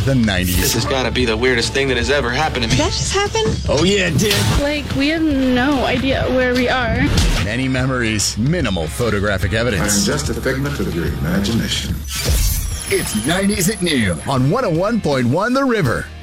the 90s. This has got to be the weirdest thing that has ever happened to me. Did that just happen? Oh yeah, it did. Like, we have no idea where we are. Many memories, minimal photographic evidence. I'm just a figment of your imagination. It's 90s at noon on 101.1 The River.